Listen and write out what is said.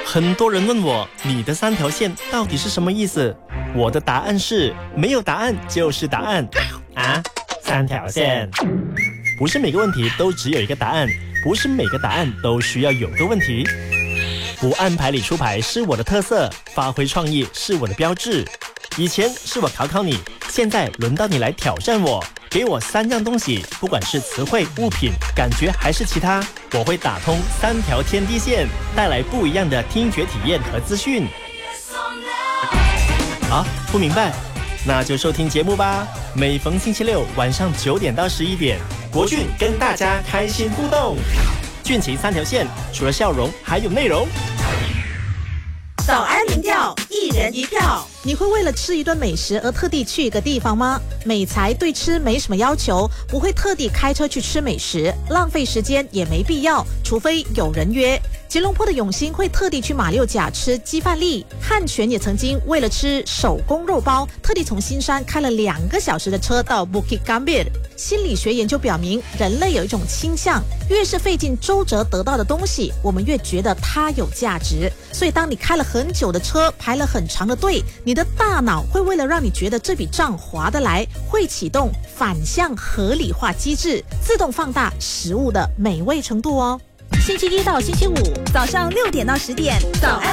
很多人问我，你的3条线到底是什么意思？我的答案是，没有答案就是答案。啊，3条线。不是每个问题都只有一个答案，不是每个答案都需要有个问题。不按牌理出牌是我的特色，发挥创意是我的标志。以前是我考考你，现在轮到你来挑战我。给我3样东西，不管是词汇、物品、感觉还是其他，我会打通3条天地线，带来不一样的听觉体验和资讯。啊，不明白？那就收听节目吧。每逢星期六晚上9点到11点，国俊跟大家开心互动。俊情3条线，除了笑容还有内容。 早安民调，1人1票。 你会为了吃一顿美食而特地去一个地方吗？美才对吃没什么要求，不会特地开车去吃美食，浪费时间也没必要，除非有人约。吉隆坡的永兴会特地去马六甲吃鸡饭粒，汉泉也曾经为了吃手工肉包，特地从新山开了2个小时的车到 Bukit Gambir。心理学研究表明，人类有一种倾向，越是费尽周折得到的东西，我们越觉得它有价值。所以当你开了很久的车，排了很长的队，你的大脑会为了让你觉得这笔账划得来，会启动反向合理化机制，自动放大食物的美味程度哦。 星期1到星期5早上6点到10点，早安